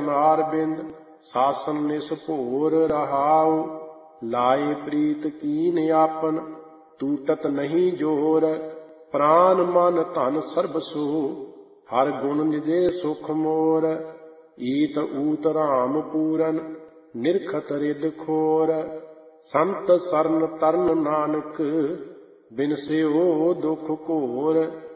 ਚਰਨਾਰ ਬਿੰਦ ਸਾਸਨ ਨਿਸ ਭੋਰ ਰਹਾਉ। ਲਾਏ ਪ੍ਰੀਤ ਕੀਨ ਆਪਨ ਟੂਟਤ ਨਹੀਂ ਜੋਰ। ਪ੍ਰਾਨ ਮਨ ਧਨ ਸਰਬ ਸੋ ਹਰ ਗੁਣ ਨਿਜੇ ਸੁਖ ਮੋਰ। ਈਤ ਊਤ ਰਾਮ ਪੂਰਨ ਨਿਰਖਤ ਰਿਦ ਖੋਰ। ਸੰਤ ਸਰਨ ਤਰਨ ਨਾਨਕ ਬਿਨਸਿਓ ਦੁਖ ਘੋਰ।